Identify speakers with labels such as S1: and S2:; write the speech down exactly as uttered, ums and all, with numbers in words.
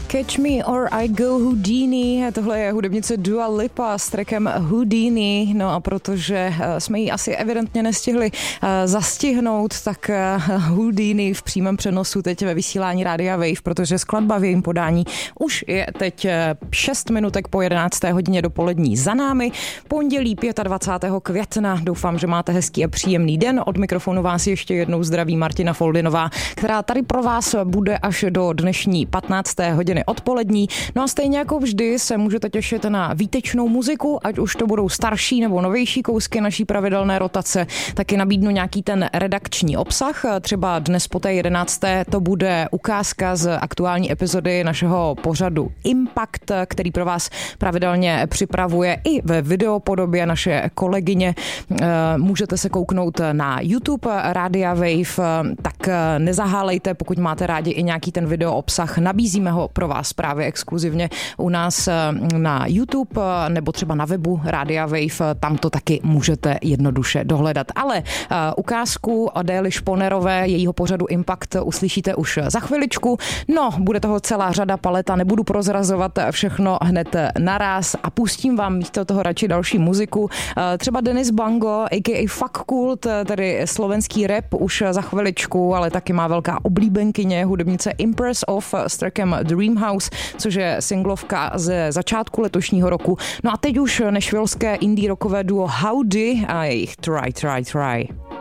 S1: Catch Me or I Go Houdini, tohle je hudebnice Dua Lipa s trackem Houdini, no a protože jsme ji asi evidentně nestihli zastihnout, tak Houdini v přímém přenosu teď ve vysílání Rádia Wave, protože skladba v jejím podání už je teď šest minutek po jedenácté hodině dopolední za námi, pondělí dvacátého pátého května, doufám, že máte hezký a příjemný den, od mikrofonu vás ještě jednou zdraví Martina Foldinová, která tady pro vás bude až do dnešní patnácté hodiny odpolední. No a stejně jako vždy se můžete těšit na výtečnou muziku, ať už to budou starší nebo novější kousky naší pravidelné rotace, taky nabídnu nějaký ten redakční obsah. Třeba dnes po té jedenácté to bude ukázka z aktuální epizody našeho pořadu Impact, který pro vás pravidelně připravuje i ve videopodobě naše kolegyně. Můžete se kouknout na YouTube Rádia Wave, tak nezahálejte, pokud máte rádi i nějaký ten video obsah. Nabízíme ho pro vás právě exkluzivně u nás na YouTube nebo třeba na webu Rádia Wave, tam to taky můžete jednoduše dohledat. Ale ukázku Adély Šponerové, jejího pořadu Impact uslyšíte už za chviličku. No, bude toho celá řada paleta, nebudu prozrazovat všechno hned naraz a pustím vám místo toho radši další muziku. Třeba Denis Bango, a ká a Fuck Kult, tedy slovenský rap už za chviličku, ale taky má velká oblíbenkyně, hudebnice Impress of s trackem Dreamhouse, což je singlovka ze začátku letošního roku. No a teď už nešvilské indie rockové duo Howdy a jejich Try, Try, Try.